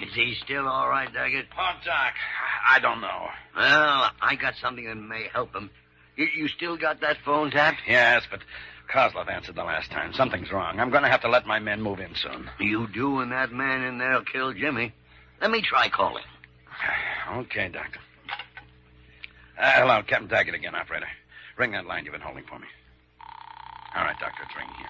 Is he still all right, Daggett? Oh, Doc, I don't know. Well, I got something that may help him. You still got that phone tapped? Yes, but Kozlov answered the last time. Something's wrong. I'm going to have to let my men move in soon. You do, and that man in there'll kill Jimmy. Let me try calling. Okay, Doctor. Hello, Captain Daggett again, operator. Ring that line you've been holding for me. All right, Doctor, it's ringing here.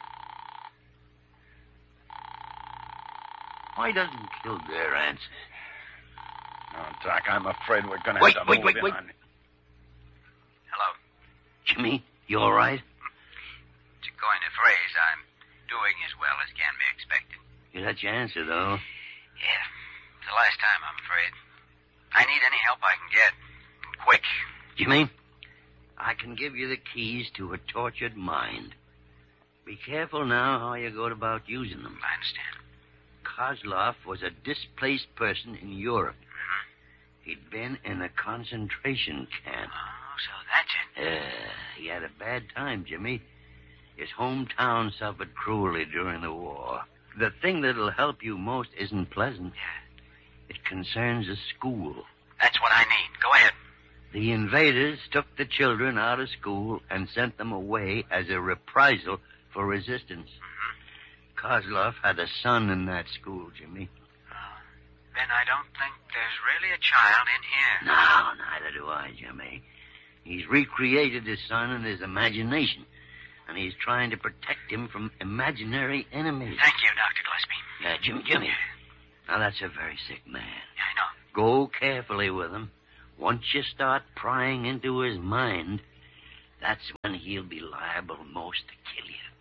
Why doesn't Kildare answer? Oh, Doc, I'm afraid we're going to have to move in on it. Hello. Jimmy, you all right? To coin a phrase, I'm doing as well as can be expected. You got your answer, though. Yeah. It's the last time, I'm afraid. I need any help I can get. Quick. Jimmy, I can give you the keys to a tortured mind. Be careful now how you go about using them. I understand. Kozlov was a displaced person in Europe. Mm-hmm. He'd been in a concentration camp. Oh, so that's it. He had a bad time, Jimmy. His hometown suffered cruelly during the war. The thing that'll help you most isn't pleasant. Yeah. It concerns a school. That's what I need. Go ahead. The invaders took the children out of school and sent them away as a reprisal for resistance. Kozlov had a son in that school, Jimmy. Then I don't think there's really a child in here. No, neither do I, Jimmy. He's recreated his son in his imagination, and he's trying to protect him from imaginary enemies. Thank you, Dr. Gillespie. Jimmy. Now, that's a very sick man. Yeah, I know. Go carefully with him. Once you start prying into his mind, that's when he'll be liable most to kill you.